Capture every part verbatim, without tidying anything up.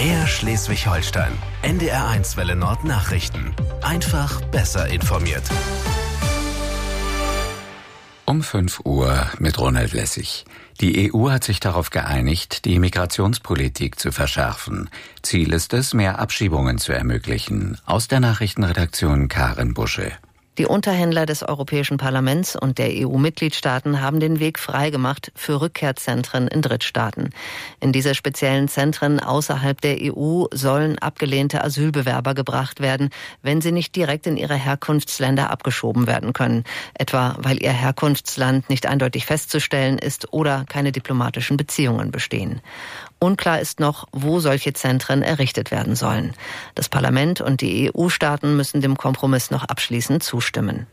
Mehr Schleswig-Holstein. N D R eins Welle Nord Nachrichten. Einfach besser informiert. Um fünf Uhr mit Ronald Lessig. Die E U hat sich darauf geeinigt, die Migrationspolitik zu verschärfen. Ziel ist es, mehr Abschiebungen zu ermöglichen. Aus der Nachrichtenredaktion Karin Busche. Die Unterhändler des Europäischen Parlaments und der E U-Mitgliedstaaten haben den Weg freigemacht für Rückkehrzentren in Drittstaaten. In diese speziellen Zentren außerhalb der E U sollen abgelehnte Asylbewerber gebracht werden, wenn sie nicht direkt in ihre Herkunftsländer abgeschoben werden können. Etwa, weil ihr Herkunftsland nicht eindeutig festzustellen ist oder keine diplomatischen Beziehungen bestehen. Unklar ist noch, wo solche Zentren errichtet werden sollen. Das Parlament und die E U-Staaten müssen dem Kompromiss noch abschließend zustimmen.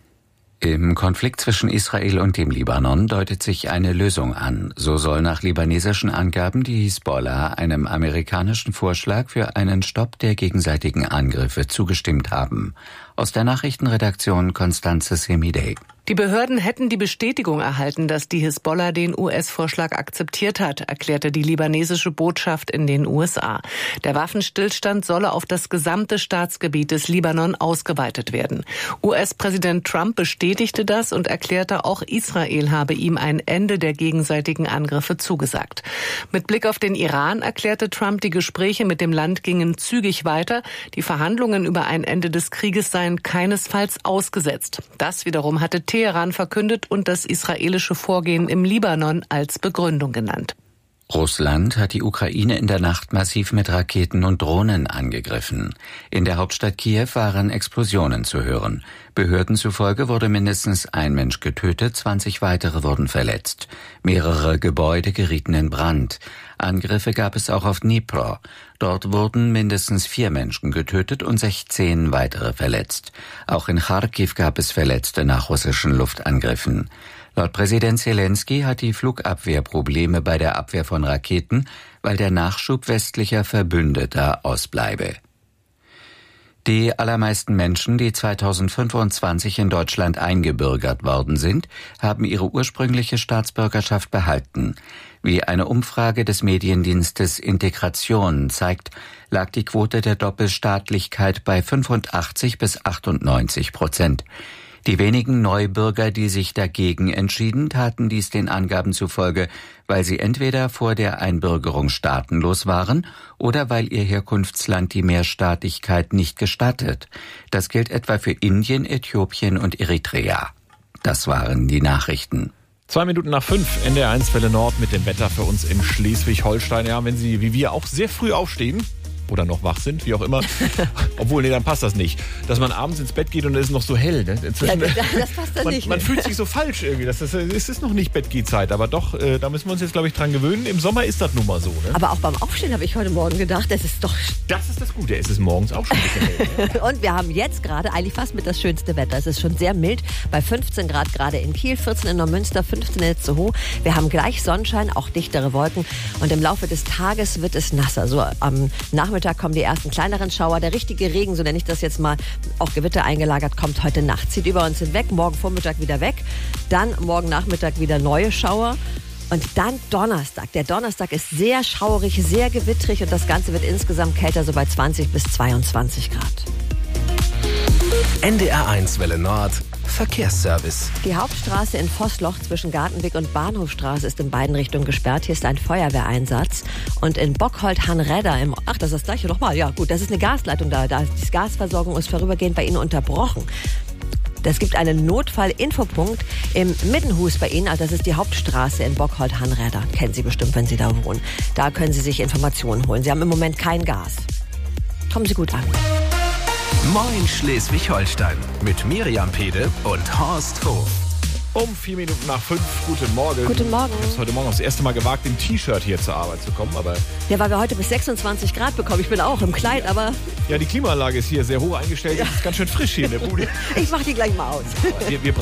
Im Konflikt zwischen Israel und dem Libanon deutet sich eine Lösung an. So soll nach libanesischen Angaben die Hisbollah einem amerikanischen Vorschlag für einen Stopp der gegenseitigen Angriffe zugestimmt haben. Aus der Nachrichtenredaktion Constanze Semidey. Die Behörden hätten die Bestätigung erhalten, dass die Hisbollah den U S-Vorschlag akzeptiert hat, erklärte die libanesische Botschaft in den U S A. Der Waffenstillstand solle auf das gesamte Staatsgebiet des Libanon ausgeweitet werden. U S-Präsident Trump bestätigte das und erklärte, auch Israel habe ihm ein Ende der gegenseitigen Angriffe zugesagt. Mit Blick auf den Iran erklärte Trump, die Gespräche mit dem Land gingen zügig weiter. Die Verhandlungen über ein Ende des Krieges seien keinesfalls ausgesetzt. Das wiederum hatte Teheran verkündet und das israelische Vorgehen im Libanon als Begründung genannt. Russland hat die Ukraine in der Nacht massiv mit Raketen und Drohnen angegriffen. In der Hauptstadt Kiew waren Explosionen zu hören. Behörden zufolge wurde mindestens ein Mensch getötet, zwanzig weitere wurden verletzt. Mehrere Gebäude gerieten in Brand. Angriffe gab es auch auf Dnipro. Dort wurden mindestens vier Menschen getötet und sechzehn weitere verletzt. Auch in Charkiw gab es Verletzte nach russischen Luftangriffen. Laut Präsident Zelensky hat die Flugabwehr Probleme bei der Abwehr von Raketen, weil der Nachschub westlicher Verbündeter ausbleibe. Die allermeisten Menschen, die zweitausendfünfundzwanzig in Deutschland eingebürgert worden sind, haben ihre ursprüngliche Staatsbürgerschaft behalten. Wie eine Umfrage des Mediendienstes Integration zeigt, lag die Quote der Doppelstaatlichkeit bei fünfundachtzig bis achtundneunzig Prozent. Die wenigen Neubürger, die sich dagegen entschieden, taten dies den Angaben zufolge, weil sie entweder vor der Einbürgerung staatenlos waren oder weil ihr Herkunftsland die Mehrstaatlichkeit nicht gestattet. Das gilt etwa für Indien, Äthiopien und Eritrea. Das waren die Nachrichten. Zwei Minuten nach fünf, N D R eins Welle Nord mit dem Wetter für uns in Schleswig-Holstein. Ja, wenn Sie wie wir auch sehr früh aufstehen oder noch wach sind, wie auch immer. Obwohl, nee, dann passt das nicht. Dass man abends ins Bett geht und es ist noch so hell. Ne? Inzwischen, ja, das passt dann man, nicht. Man fühlt sich so falsch irgendwie. Das ist, es ist noch nicht Bettgehzeit, aber doch, äh, da müssen wir uns jetzt, glaube ich, dran gewöhnen. Im Sommer ist das nun mal so. Ne? Aber auch beim Aufstehen habe ich heute Morgen gedacht, das ist doch... Das ist das Gute, es ist morgens auch schon ein bisschen hell. Ne? Und wir haben jetzt gerade eigentlich fast mit das schönste Wetter. Es ist schon sehr mild, bei fünfzehn Grad gerade in Kiel, vierzehn in Neumünster, fünfzehn in Itzehoe. Wir haben gleich Sonnenschein, auch dichtere Wolken. Und im Laufe des Tages wird es nasser. So am Nachmittag kommen die ersten kleineren Schauer. Der richtige Regen, so nenne ich das jetzt mal, auch Gewitter eingelagert, kommt heute Nacht. Zieht über uns hinweg, morgen Vormittag wieder weg. Dann morgen Nachmittag wieder neue Schauer. Und dann Donnerstag. Der Donnerstag ist sehr schaurig, sehr gewittrig und das Ganze wird insgesamt kälter, so bei zwanzig bis zweiundzwanzig Grad. N D R eins Welle Nord Verkehrsservice. Die Hauptstraße in Vossloch zwischen Gartenweg und Bahnhofstraße ist in beiden Richtungen gesperrt. Hier ist ein Feuerwehreinsatz. Und in Bockhold-Hanredder im... Ach, das ist das gleiche nochmal. Ja, gut, das ist eine Gasleitung da. da. Die Gasversorgung ist vorübergehend bei Ihnen unterbrochen. Es gibt einen Notfall-Infopunkt im Middenhus bei Ihnen. Also das ist die Hauptstraße in Bockhold-Hanredder. Kennen Sie bestimmt, wenn Sie da wohnen. Da können Sie sich Informationen holen. Sie haben im Moment kein Gas. Kommen Sie gut an. Moin Schleswig-Holstein mit Miriam Pede und Horst Hof. Um vier Minuten nach fünf, guten Morgen. Guten Morgen. Ich habe es heute Morgen das erste Mal gewagt, im T-Shirt hier zur Arbeit zu kommen. Aber ja, weil wir heute bis sechsundzwanzig Grad bekommen. Ich bin auch im Kleid, aber... Ja, die Klimaanlage ist hier sehr hoch eingestellt. Es ist ganz schön frisch hier in der Bude. Ich mach die gleich mal aus. Wir, wir